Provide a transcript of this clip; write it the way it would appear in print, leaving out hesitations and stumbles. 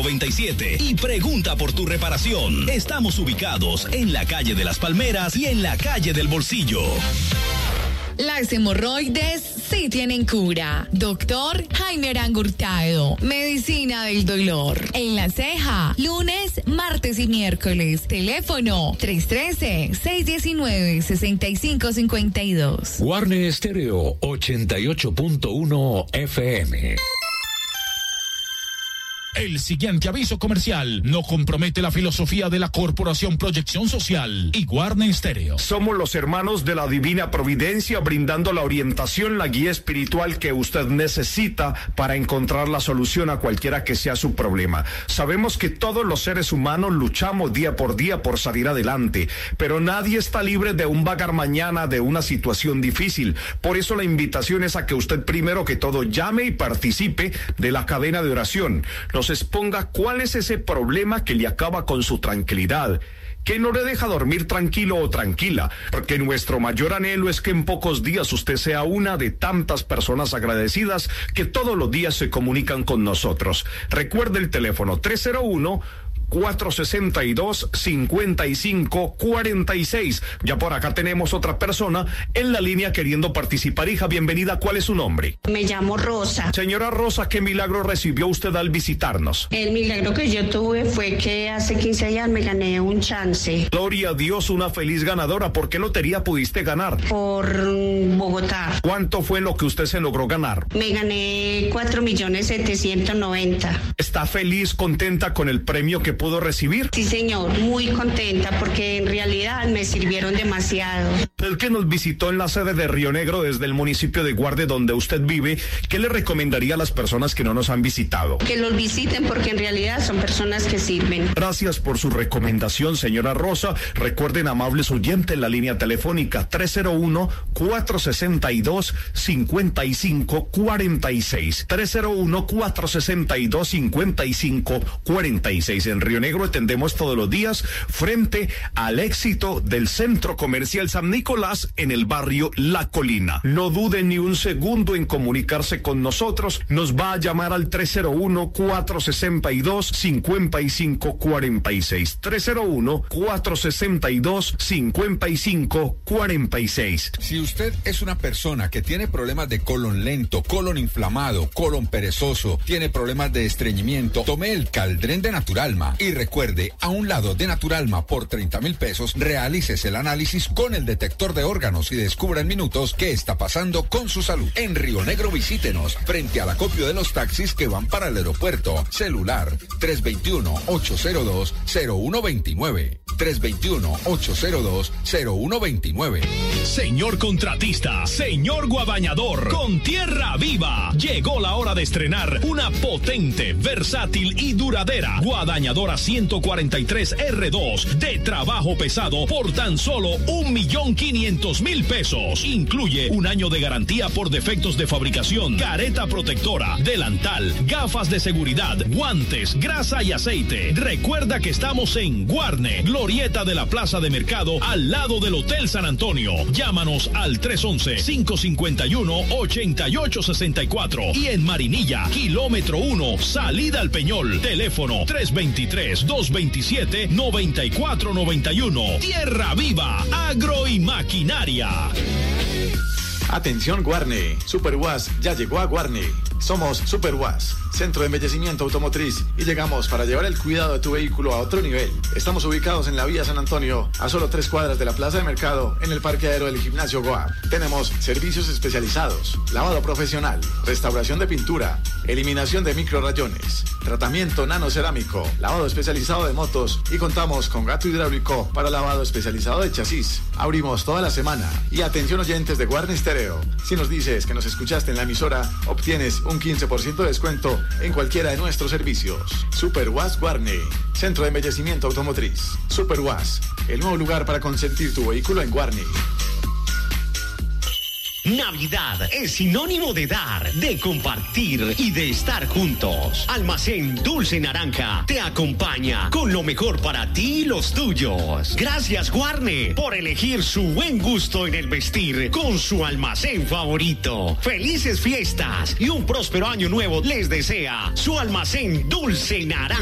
9997 y pregunta por tu reparación. Estamos ubicados en la calle de Las Palmeras y en la calle del Bolsillo. Las hemorroides sí tienen cura. Doctor Jaime Arango Hurtado. Medicina del dolor. En La Ceja. Lunes, martes y miércoles. Teléfono 313-619-6552. Guarne Estéreo 88.1 FM. El siguiente aviso comercial no compromete la filosofía de la Corporación Proyección Social y Guarne Estéreo. Somos los hermanos de la Divina Providencia, brindando la orientación, la guía espiritual que usted necesita para encontrar la solución a cualquiera que sea su problema. Sabemos que todos los seres humanos luchamos día por día por salir adelante, pero nadie está libre de un vagar mañana, de una situación difícil. Por eso la invitación es a que usted primero que todo llame y participe de la cadena de oración. Nos exponga cuál es ese problema que le acaba con su tranquilidad, que no le deja dormir tranquilo o tranquila, porque nuestro mayor anhelo es que en pocos días usted sea una de tantas personas agradecidas que todos los días se comunican con nosotros. Recuerde el teléfono 301-462-5546. Ya por acá tenemos otra persona en la línea queriendo participar. Hija, bienvenida. ¿Cuál es su nombre? Me llamo Rosa. Señora Rosa, ¿qué milagro recibió usted al visitarnos? El milagro que yo tuve fue que hace 15 días me gané un chance. Gloria a Dios, una feliz ganadora. ¿Por qué lotería pudiste ganar? Por Bogotá. ¿Cuánto fue lo que usted se logró ganar? Me gané 4.790.000. ¿Está feliz, contenta con el premio que pudo recibir? Sí, señor, muy contenta porque en realidad me sirvieron demasiado. El que nos visitó en la sede de Río Negro desde el municipio de Guarne, donde usted vive, ¿qué le recomendaría a las personas que no nos han visitado? Que los visiten porque en realidad son personas que sirven. Gracias por su recomendación, señora Rosa. Recuerden, amables oyentes, la línea telefónica 301-462-5546. 301-462-5546. En Río Negro atendemos todos los días frente al éxito del Centro Comercial San Nicolás en el barrio La Colina. No duden ni un segundo en comunicarse con nosotros. Nos va a llamar al 301-462-5546. 301-462-5546. Si usted es una persona que tiene problemas de colon lento, colon inflamado, colon perezoso, tiene problemas de estreñimiento, tome el Caldren de Naturalma. Y recuerde, a un lado de Naturalma, por 30,000 pesos, realícese el análisis con el detector de órganos y descubra en minutos qué está pasando con su salud. En Río Negro visítenos, frente al acopio de los taxis que van para el aeropuerto. Celular 321-802-0129. 321-802-0129. Señor contratista, señor guadañador, con Tierra Viva, llegó la hora de estrenar una potente, versátil y duradera guadañadora 143 R2 de trabajo pesado por tan solo 1.500.000 pesos. Incluye un año de garantía por defectos de fabricación, careta protectora, delantal, gafas de seguridad, guantes, grasa y aceite. Recuerda que estamos en Guarne, glorieta de la Plaza de Mercado, al lado del Hotel San Antonio. Llámanos al 311-551-8864 y en Marinilla, kilómetro 1, salida al Peñol. Teléfono 323-227-9491. Tierra Viva, agro y maquinaria. Atención Guarne, Super Was ya llegó a Guarne. Somos Super Was, centro de embellecimiento automotriz, y llegamos para llevar el cuidado de tu vehículo a otro nivel. Estamos ubicados en la vía San Antonio, a solo 3 cuadras de la Plaza de Mercado, en el parqueadero del Gimnasio Goa. Tenemos servicios especializados, lavado profesional, restauración de pintura, eliminación de microrrayones, tratamiento nanocerámico, lavado especializado de motos, y contamos con gato hidráulico para lavado especializado de chasis. Abrimos toda la semana. Y atención oyentes de Guarne Estéreo, si nos dices que nos escuchaste en la emisora, obtienes un 15% de descuento en cualquiera de nuestros servicios. Super Was Guarne, centro de embellecimiento automotriz. Super Was, el nuevo lugar para consentir tu vehículo en Guarne. Navidad es sinónimo de dar, de compartir y de estar juntos. Almacén Dulce Naranja te acompaña con lo mejor para ti y los tuyos. Gracias, Guarne, por elegir su buen gusto en el vestir con su almacén favorito. Felices fiestas y un próspero año nuevo les desea su Almacén Dulce Naranja.